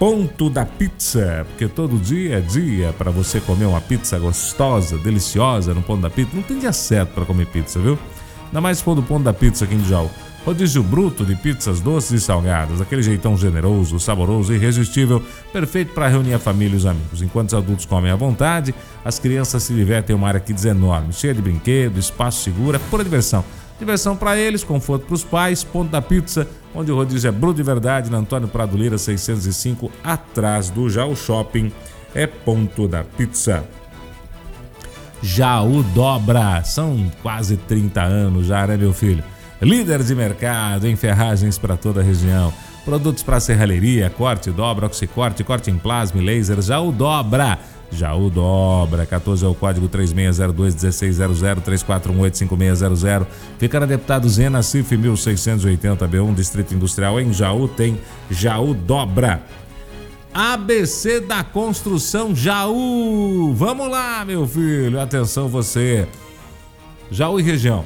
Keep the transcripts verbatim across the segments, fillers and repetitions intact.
Ponto da Pizza, porque todo dia é dia para você comer uma pizza gostosa, deliciosa no Ponto da Pizza. Não tem dia certo para comer pizza, viu? Ainda mais se for do Ponto da Pizza aqui em Jaú. Rodízio bruto de pizzas doces e salgadas, aquele jeitão generoso, saboroso e irresistível, perfeito para reunir a família e os amigos. Enquanto os adultos comem à vontade, as crianças se divertem em uma área Kids enorme, cheia de brinquedos, espaço seguro, é pura diversão. Diversão para eles, conforto para os pais. Ponto da Pizza, onde o rodízio é bruto de verdade, na Antônio Prado Lira seiscentos e cinco, atrás do Jaú Shopping, é Ponto da Pizza. Jaú Dobra, são quase trinta anos já, né, meu filho? Líder de mercado em ferragens para toda a região. Produtos para serralheria, corte, dobra, oxicorte, corte em plasma e laser. Jaú Dobra. Jaú Dobra. quatorze é o código três seis zero dois, um seis zero zero, três quatro um oito, cinco seis zero zero. Fica na Deputado Zena, C I F mil seiscentos e oitenta B um, Distrito Industrial. Em Jaú tem Jaú Dobra. A B C da Construção Jaú. Vamos lá, meu filho. Atenção você. Jaú e região.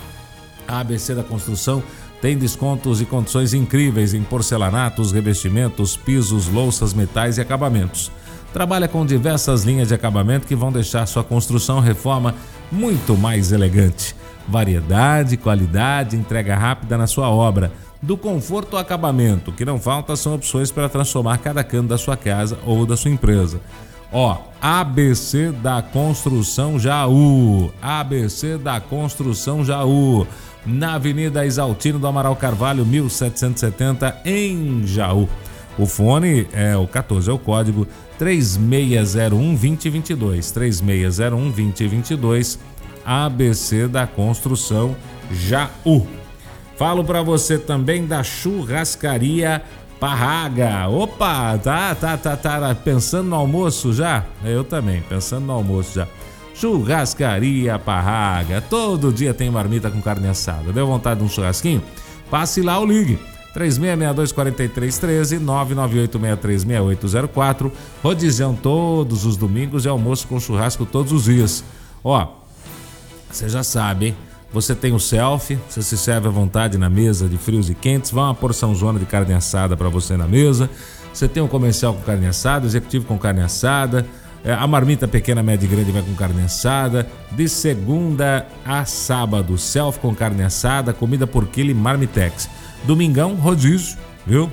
A ABC da Construção tem descontos e condições incríveis em porcelanatos, revestimentos, pisos, louças, metais e acabamentos. Trabalha com diversas linhas de acabamento que vão deixar sua construção reforma muito mais elegante. Variedade, qualidade, entrega rápida na sua obra. Do conforto ao acabamento, que não falta são opções para transformar cada canto da sua casa ou da sua empresa. Ó, A B C da Construção Jaú. A B C da Construção Jaú. Na Avenida Exaltino do Amaral Carvalho, mil setecentos e setenta, em Jaú. O fone é o quatorze, é o código três seis zero um, dois zero dois dois. três seis zero um, dois zero dois dois. A B C da Construção Jaú. Falo para você também da Churrascaria Parraga. Opa, tá, tá, tá, tá pensando no almoço já? Eu também, pensando no almoço já. Churrascaria Parraga. Todo dia tem marmita com carne assada. Deu vontade de um churrasquinho? Passe lá ou ligue. três seis seis dois, quatro três um três, nove nove oito seis três seis oito zero quatro. Rodizão todos os domingos e almoço com churrasco todos os dias. Ó, você já sabe, hein? Você tem o selfie, você se serve à vontade na mesa de frios e quentes, vai uma porção zona de carne assada para você na mesa. Você tem o comercial com carne assada, o executivo com carne assada, a marmita pequena, média e grande vai com carne assada. De segunda a sábado, selfie com carne assada, comida por quilo e marmitex. Domingão, rodízio, viu?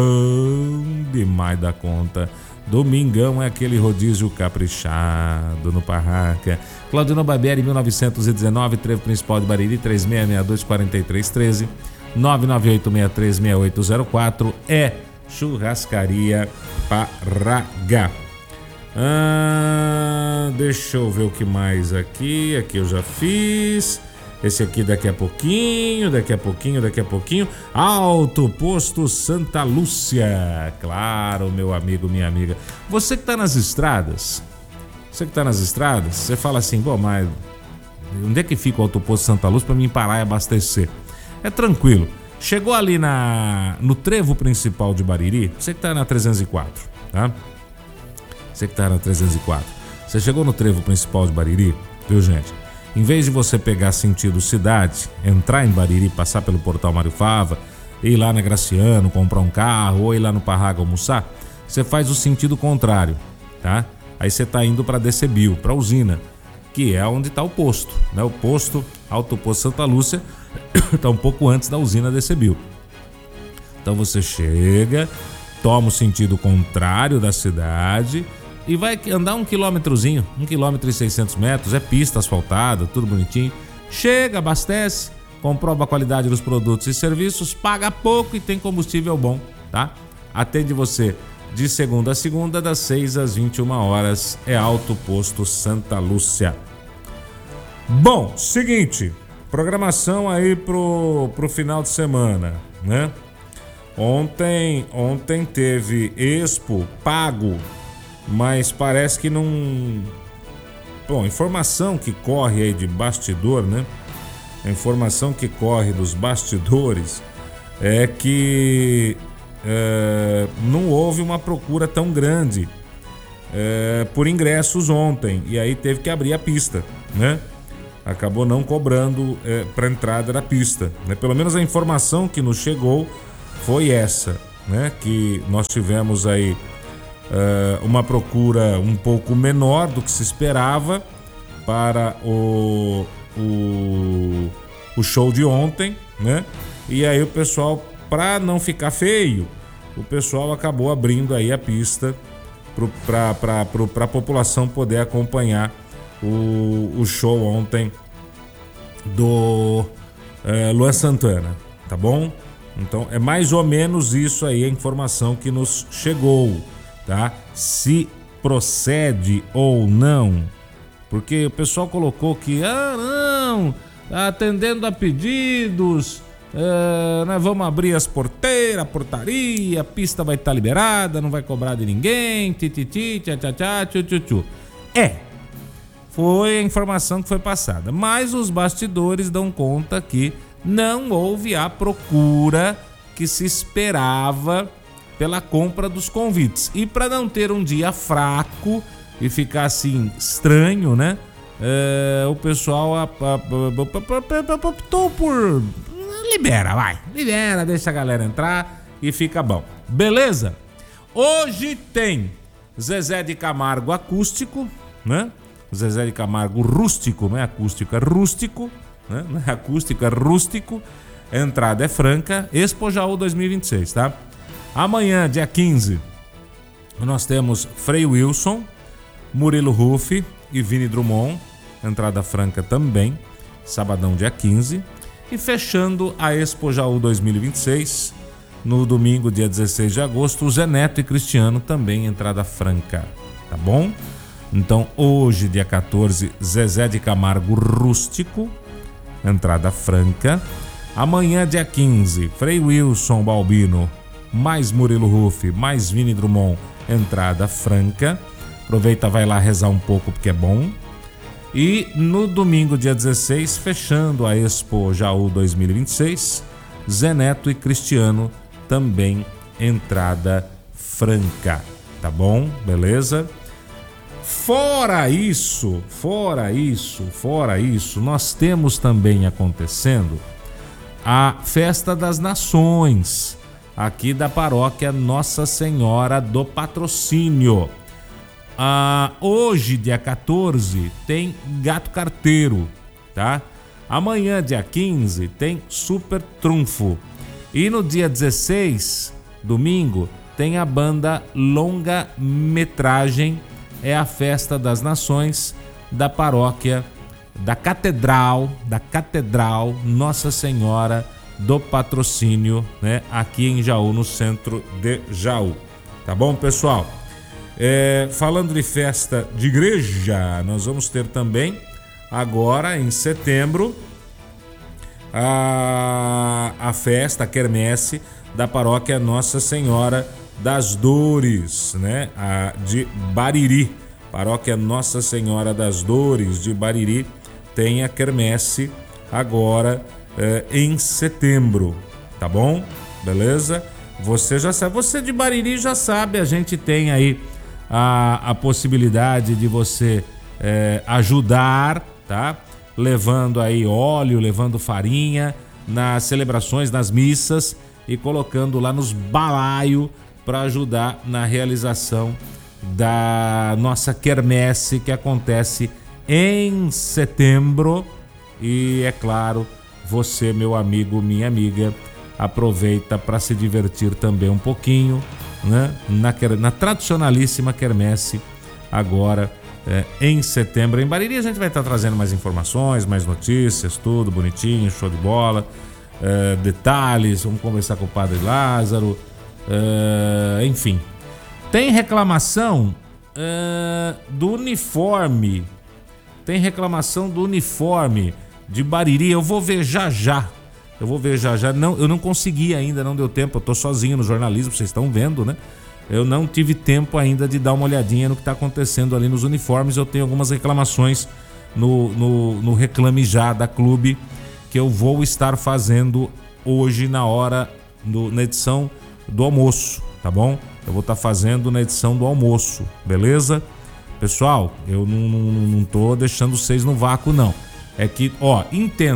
Bom demais da conta. Domingão é aquele rodízio caprichado no Parraca. Claudino Barbieri, mil novecentos e dezenove, Trevo Principal de Bariri, três seis seis dois, quatro três um três, nove nove oito seis três seis oito zero quatro. É Churrascaria Parraga. Ah, deixa eu ver o que mais aqui. Aqui eu já fiz. Esse aqui daqui a pouquinho, daqui a pouquinho, daqui a pouquinho. Alto Posto Santa Lúcia. Claro, meu amigo, minha amiga. Você que tá nas estradas, você que tá nas estradas, você fala assim, bom, mas onde é que fica o Alto Posto Santa Lúcia para mim parar e abastecer? É tranquilo. Chegou ali na, no trevo principal de Bariri, você que tá na trezentos e quatro, tá? Você que tá na trezentos e quatro. Você chegou no trevo principal de Bariri, viu, gente? Em vez de você pegar sentido cidade, entrar em Bariri, passar pelo Portal Mário Fava, ir lá na Graciano, comprar um carro, ou ir lá no Parraga almoçar, você faz o sentido contrário, tá? Aí você tá indo para Decebio, para a usina, que é onde está o posto, né? O posto, Alto Posto Santa Lúcia, está um pouco antes da usina Decebio. Então você chega, toma o sentido contrário da cidade e vai andar um quilômetrozinho, um quilômetro e seiscentos metros, é pista asfaltada, tudo bonitinho. Chega, abastece, comprova a qualidade dos produtos e serviços, paga pouco e tem combustível bom, tá? Atende você de segunda a segunda, das seis às vinte e uma horas, é Alto Posto Santa Lúcia. Bom, seguinte, programação aí pro, pro final de semana, né? Ontem, ontem teve Expo pago, mas parece que não... Bom, informação que corre aí de bastidor, né? A informação que corre dos bastidores é que é, não houve uma procura tão grande é, por ingressos ontem. E aí teve que abrir a pista, né? Acabou não cobrando é, para entrada da pista, né? Pelo menos a informação que nos chegou foi essa. né, que nós tivemos aí uh, uma procura um pouco menor do que se esperava para o, o, o show de ontem, né? E aí o pessoal, para não ficar feio, o pessoal acabou abrindo aí a pista para a população poder acompanhar o, o show ontem do é, Luan Santana, tá bom? Então é mais ou menos isso aí a informação que nos chegou, tá? Se procede ou não, porque o pessoal colocou que, ah não, atendendo a pedidos, é, nós vamos abrir as porteiras, a portaria, a pista vai estar liberada, não vai cobrar de ninguém, tititi, tchá tchá tchá, tchu tchu tchu. É, foi a informação que foi passada, mas os bastidores dão conta que não houve a procura que se esperava pela compra dos convites. E para não ter um dia fraco e ficar assim estranho, né? É, o pessoal optou por libera, vai, libera, deixa a galera entrar e fica bom. Beleza? Hoje tem Zezé de Camargo acústico, né? Zezé de Camargo rústico, não é acústico, é rústico, né? Não é acústico, é rústico. A entrada é franca. Expo Jaú dois mil e vinte e seis, tá? Amanhã, dia quinze, nós temos Frei Wilson, Murilo Huff e Vini Drummond. Entrada franca também. Sabadão, dia quinze. E fechando a Expo Jaú dois mil e vinte e seis, no domingo, dia dezesseis de agosto, o Zé Neto e Cristiano também entrada franca, tá bom? Então, hoje, dia quatorze, Zezé de Camargo rústico, entrada franca. Amanhã, dia quinze, Frei Wilson Balbino, mais Murilo Huff, mais Vini Drummond, entrada franca. Aproveita, vai lá rezar um pouco porque é bom. E no domingo, dia dezesseis, fechando a Expo Jaú dois mil e vinte e seis, Zé Neto e Cristiano também entrada franca, tá bom? Beleza? Fora isso, fora isso, fora isso, nós temos também acontecendo a Festa das Nações, aqui da paróquia Nossa Senhora do Patrocínio. Ah, hoje, dia quatorze, tem Gato Carteiro, tá? Amanhã, dia quinze, tem Super Trunfo. E no dia dezesseis, domingo, tem a banda Longa Metragem. É a Festa das Nações da paróquia da Catedral, da Catedral Nossa Senhora do Patrocínio, né? Aqui em Jaú, no centro de Jaú. Tá bom, pessoal? É, falando de festa de igreja, nós vamos ter também, agora em setembro, a, a festa, a quermesse da paróquia Nossa Senhora das Dores, né? A, de Bariri. Paróquia Nossa Senhora das Dores de Bariri tem a quermesse agora é, em setembro, tá bom? Beleza? Você já sabe, você de Bariri já sabe, a gente tem aí a, a possibilidade de você é, ajudar, tá? Levando aí óleo, levando farinha nas celebrações, nas missas e colocando lá nos balaios para ajudar na realização da nossa quermesse que acontece em setembro. E é claro, você, meu amigo, minha amiga, aproveita para se divertir também um pouquinho, né? Na, na tradicionalíssima quermesse agora é, em setembro em Bariri. A gente vai estar trazendo mais informações, mais notícias, tudo bonitinho, show de bola, é, detalhes, vamos conversar com o Padre Lázaro, é, enfim. Tem reclamação é, do uniforme, tem reclamação do uniforme de Bariri. Eu vou ver já já. Eu vou ver já já. Não, eu não consegui ainda, não deu tempo. Eu tô sozinho no jornalismo, vocês estão vendo, né? Eu não tive tempo ainda de dar uma olhadinha no que está acontecendo ali nos uniformes. Eu tenho algumas reclamações no, no, no Reclame Já da Clube que eu vou estar fazendo hoje na hora, no, na edição do almoço, tá bom? Eu vou estar fazendo na edição do almoço, beleza? Pessoal, eu não, não, não tô deixando vocês no vácuo, não. É que, ó, entenda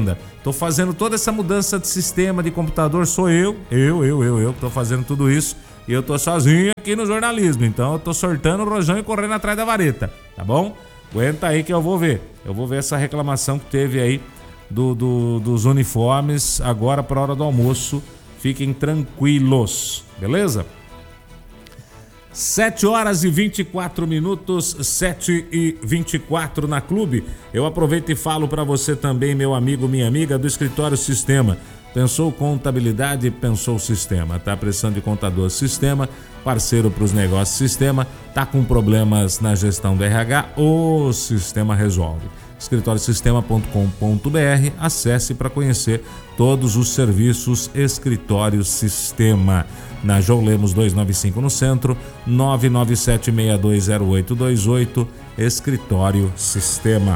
Tô fazendo toda essa mudança de sistema de computador, sou eu, eu, eu, eu, eu que tô fazendo tudo isso. E eu tô sozinho aqui no jornalismo, então eu tô sortando o rojão e correndo atrás da vareta, tá bom? Aguenta aí que eu vou ver. Eu vou ver essa reclamação que teve aí do, do, dos uniformes agora para a hora do almoço. Fiquem tranquilos, beleza? sete horas e vinte e quatro minutos, sete e vinte e quatro na Clube. Eu aproveito e falo para você também, meu amigo, minha amiga, do Escritório Sistema. Pensou contabilidade, pensou sistema. Tá precisando de contador Sistema, parceiro para os negócios Sistema. Tá com problemas na gestão do R H? O Sistema resolve. escritório sistema ponto com ponto b r. Acesse para conhecer todos os serviços Escritório Sistema. Na João Lemos duzentos e noventa e cinco no centro, nove nove sete seis dois zero oito dois oito, Escritório Sistema.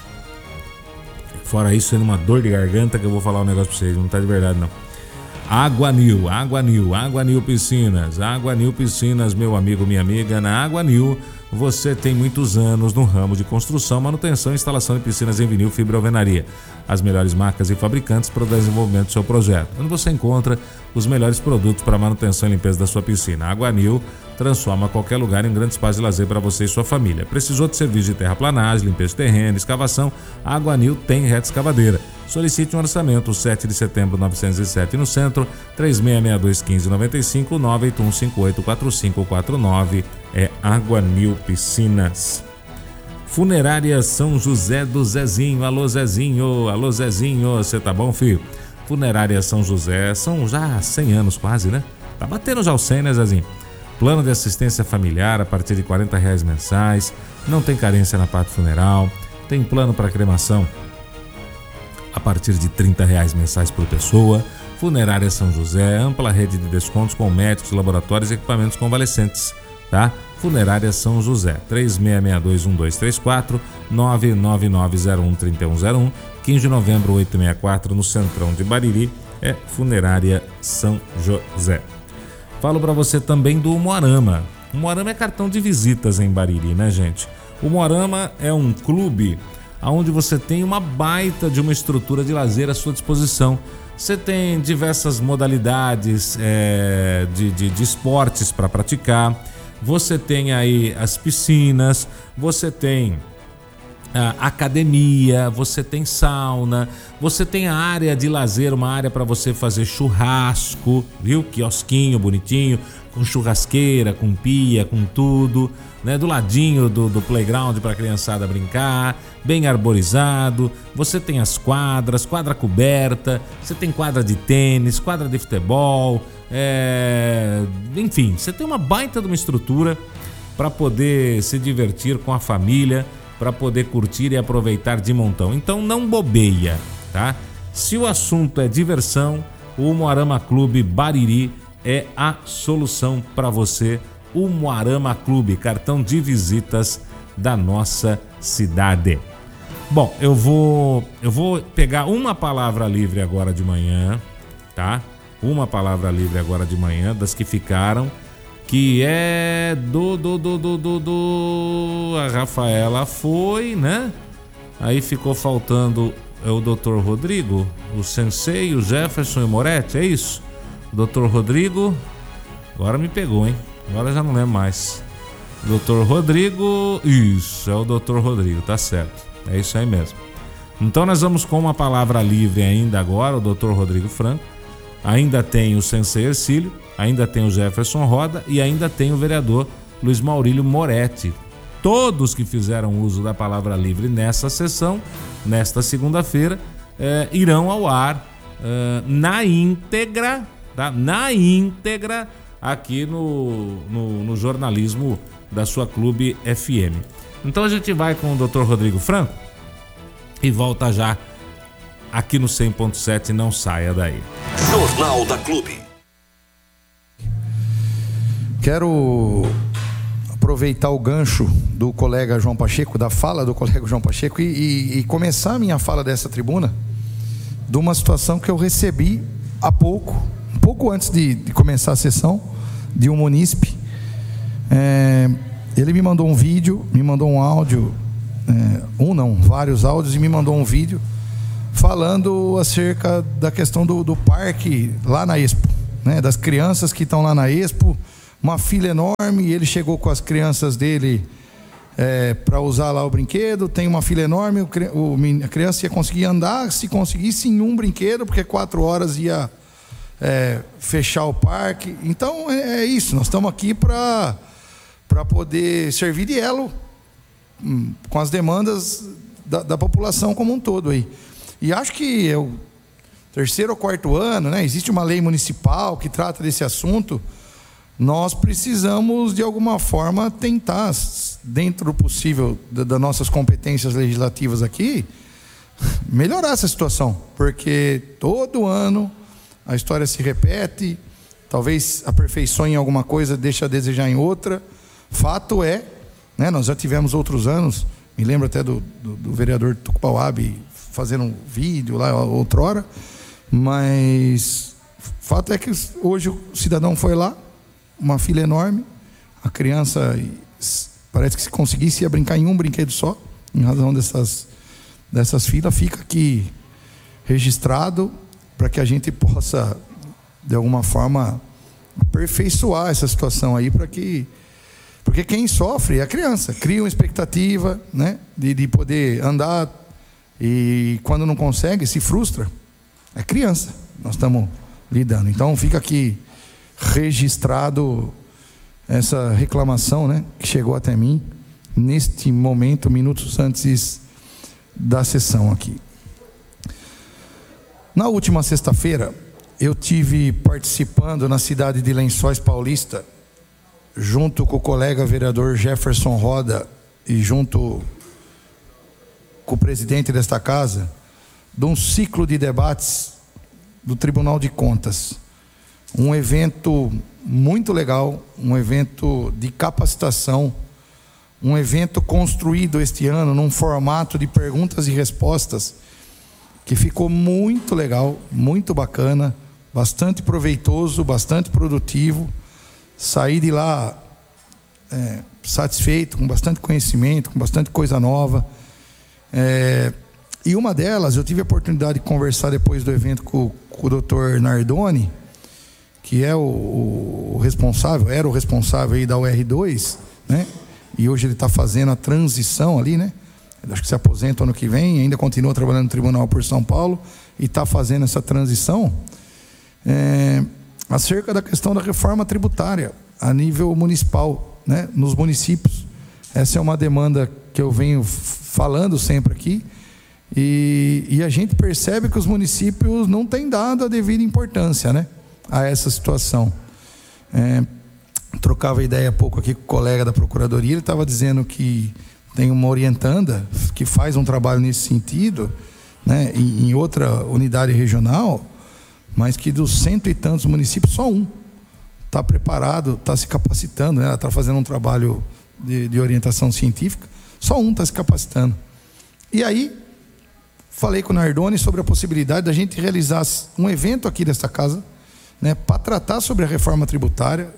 Fora isso, sendo uma dor de garganta que eu vou falar um negócio pra vocês, não tá de verdade não. Água-Nil, Água-Nil, Água-Nil Piscinas, Água-Nil Piscinas, meu amigo, minha amiga, na Água-Nil você tem muitos anos no ramo de construção, manutenção e instalação de piscinas em vinil, fibra e alvenaria. As melhores marcas e fabricantes para o desenvolvimento do seu projeto, onde você encontra os melhores produtos para manutenção e limpeza da sua piscina. A Água-Nil transforma qualquer lugar em um grande espaço de lazer para você e sua família. Precisou de serviço de terraplanagem, limpeza de terreno, escavação? A Água-Nil tem reta escavadeira. Solicite um orçamento, sete de setembro novecentos e sete no centro, três seis seis dois um cinco nove cinco, nove oito um cinco oito quatro cinco quatro nove, é Água-Nil Piscinas. Funerária São José do Zezinho, alô Zezinho, alô Zezinho, você tá bom, filho? Funerária São José, são já cem anos quase, né? Tá batendo já o cem, né, Zezinho? Plano de assistência familiar a partir de quarenta reais mensais, não tem carência na parte funeral, tem plano para cremação a partir de trinta reais mensais por pessoa. Funerária São José, ampla rede de descontos com médicos, laboratórios e equipamentos convalescentes, tá? Funerária São José, três seis seis dois um dois três quatro, nove nove nove zero um três um zero um, quinze de novembro oito seis quatro, no centrão de Bariri, é Funerária São José. Falo para você também do Moarama. O Moarama é cartão de visitas em Bariri, né, gente? O Moarama é um clube onde você tem uma baita de uma estrutura de lazer à sua disposição. Você tem diversas modalidades é, de, de, de esportes para praticar. Você tem aí as piscinas, você tem a academia, você tem sauna, você tem a área de lazer, uma área para você fazer churrasco, viu? Quiosquinho bonitinho, com churrasqueira, com pia, com tudo, né? Do ladinho do, do playground para a criançada brincar, bem arborizado. Você tem as quadras, quadra coberta, você tem quadra de tênis, quadra de futebol, é... enfim, você tem uma baita de uma estrutura para poder se divertir com a família, para poder curtir e aproveitar de montão. Então não bobeia, tá? Se o assunto é diversão, o Moarama Clube Bariri é a solução para você. O Moarama Clube, cartão de visitas da nossa cidade. Bom, eu vou eu vou pegar uma palavra livre agora de manhã, tá? Uma palavra livre agora de manhã, das que ficaram, que é do, do, do, do, do, do... a Rafaela foi, né? Aí ficou faltando é o doutor Rodrigo, o Sensei, o Jefferson e o Moretti, é isso? doutor Rodrigo, agora me pegou, hein? Agora já não lembro mais. doutor Rodrigo, isso, é o doutor Rodrigo, tá certo, é isso aí mesmo. Então nós vamos com uma palavra livre ainda agora, o doutor Rodrigo Franco. Ainda tem o Sensei Ercílio, ainda tem o Jefferson Roda e ainda tem o vereador Luiz Maurílio Moretti. Todos que fizeram uso da palavra livre nessa sessão, nesta segunda-feira, eh, irão ao ar eh, na íntegra, tá? Na íntegra, aqui no, no, no jornalismo da sua Clube F M. Então a gente vai com o doutor Rodrigo Franco e volta já aqui no cem ponto sete, não saia daí. Jornal da Clube. Quero aproveitar o gancho do colega João Pacheco, da fala do colega João Pacheco, e, e, e começar a minha fala dessa tribuna de uma situação que eu recebi há pouco, um pouco antes de, de começar a sessão, de um munícipe. É, ele me mandou um vídeo, me mandou um áudio, é, um não, vários áudios, e me mandou um vídeo falando acerca da questão do, do parque lá na Expo, né? Das crianças que estão lá na Expo, uma fila enorme, e ele chegou com as crianças dele é, para usar lá o brinquedo, tem uma fila enorme, o, o, a criança ia conseguir andar, se conseguisse em um brinquedo, porque quatro horas ia é, fechar o parque. Então é, é isso, nós estamos aqui para para poder servir de elo hum, com as demandas da, da população como um todo aí. E acho que é o terceiro ou quarto ano, né? Existe uma lei municipal que trata desse assunto. Nós precisamos, de alguma forma, tentar, dentro do possível, das nossas competências legislativas aqui, melhorar essa situação. Porque todo ano a história se repete, talvez aperfeiçoe em alguma coisa, deixa a desejar em outra. Fato é, né, nós já tivemos outros anos, me lembro até do, do, do vereador Tucupauabe fazendo um vídeo lá outrora, mas fato é que hoje o cidadão foi lá, uma fila enorme, a criança parece que se conseguisse ia brincar em um brinquedo só, em razão dessas, dessas filas. Fica aqui registrado para que a gente possa, de alguma forma, aperfeiçoar essa situação aí, para que porque quem sofre é a criança, cria uma expectativa, né, de, de poder andar, e quando não consegue, se frustra. É criança, nós estamos lidando. Então fica aqui registrado essa reclamação, né, que chegou até mim neste momento, minutos antes da sessão aqui. Na última sexta-feira, eu tive participando na cidade de Lençóis Paulista, junto com o colega vereador Jefferson Roda e junto com o presidente desta casa, de um ciclo de debates do Tribunal de Contas. Um evento muito legal, um evento de capacitação, um evento construído este ano num formato de perguntas e respostas que ficou muito legal, muito bacana, bastante proveitoso, bastante produtivo. Saí de lá é, satisfeito, com bastante conhecimento, com bastante coisa nova. É, e uma delas, eu tive a oportunidade de conversar depois do evento com, com o doutor Nardoni, que é o, o responsável, era o responsável aí da U R dois, né? E hoje ele está fazendo a transição ali, né? Acho que se aposenta ano que vem, ainda continua trabalhando no Tribunal por São Paulo e está fazendo essa transição. É, acerca da questão da reforma tributária a nível municipal, né, nos municípios. Essa é uma demanda que eu venho falando sempre aqui, e, e a gente percebe que os municípios não têm dado a devida importância, né, a essa situação. É, trocava ideia há pouco aqui com o colega da Procuradoria, ele estava dizendo que tem uma orientanda que faz um trabalho nesse sentido, né, em, em outra unidade regional, mas que dos cento e tantos municípios, só um está preparado, está se capacitando, né? Ela está fazendo um trabalho de, de orientação científica, só um está se capacitando. E aí, falei com o Nardoni sobre a possibilidade da gente realizar um evento aqui desta casa, né, para tratar sobre a reforma tributária,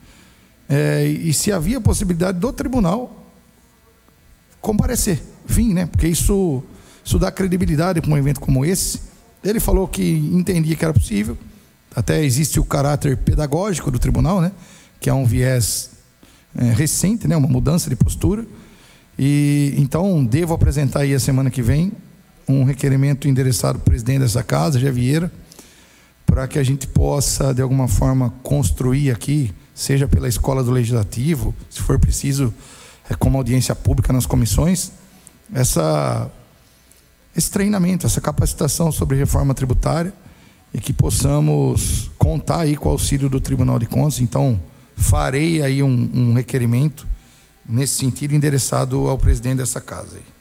é, e se havia possibilidade do tribunal comparecer, vir, né? Porque isso, isso dá credibilidade para um evento como esse. Ele falou que entendia que era possível, até existe o caráter pedagógico do tribunal, né, que é um viés é, recente, né, uma mudança de postura, e então devo apresentar aí a semana que vem um requerimento endereçado ao presidente dessa casa, Jé Vieira, para que a gente possa, de alguma forma, construir aqui, seja pela escola do Legislativo, se for preciso, é, como audiência pública nas comissões, essa... esse treinamento, essa capacitação sobre reforma tributária, e que possamos contar aí com o auxílio do Tribunal de Contas. Então, farei aí um, um requerimento nesse sentido, endereçado ao presidente dessa casa aí.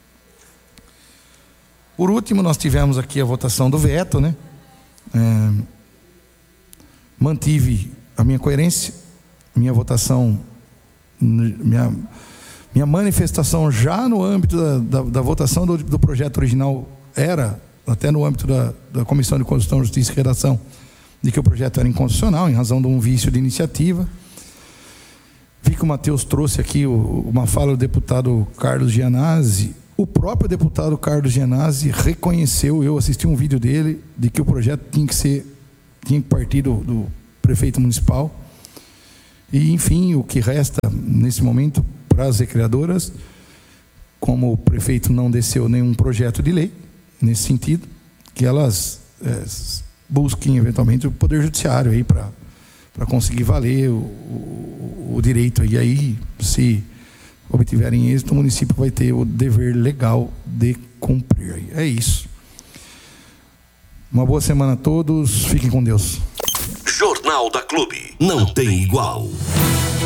Por último, nós tivemos aqui a votação do veto, né? É, mantive a minha coerência, minha votação, minha, minha manifestação já no âmbito da, da, da votação do, do projeto original era, até no âmbito da, da Comissão de Constituição, Justiça e Redação, de que o projeto era inconstitucional, em razão de um vício de iniciativa. Vi que o Matheus trouxe aqui o, uma fala do deputado Carlos Gianazzi. O próprio deputado Carlos Genasi reconheceu, eu assisti um vídeo dele, de que o projeto tinha que ser, tinha que partir do, do prefeito municipal. E, enfim, o que resta nesse momento para as recreadoras, como o prefeito não desceu nenhum projeto de lei nesse sentido, que elas é, busquem eventualmente o Poder Judiciário aí para para conseguir valer o, o, o direito. E aí, se obtiverem êxito, o município vai ter o dever legal de cumprir. É isso. Uma boa semana a todos. Fiquem com Deus. Jornal da Clube. Não tem igual.